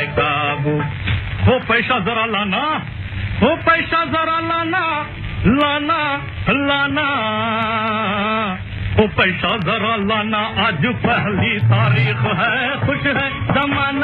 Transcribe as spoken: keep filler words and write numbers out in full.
काबू। हो पैसा जरा लाना, हो पैसा जरा लाना, लाना लाना, हो पैसा जरा लाना, आज पहली तारीख है, खुश है जमाना।